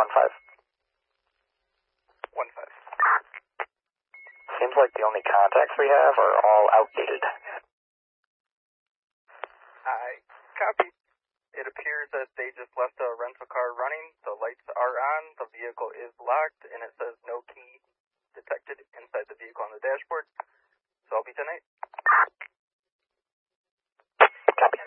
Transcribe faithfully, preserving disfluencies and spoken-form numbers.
one five. one five. Seems like the only contacts we have are all outdated. I copy. It appears that they just left a rental car running. The lights are on. The vehicle is locked, and it says no key detected inside the vehicle on the dashboard. So I'll be tonight.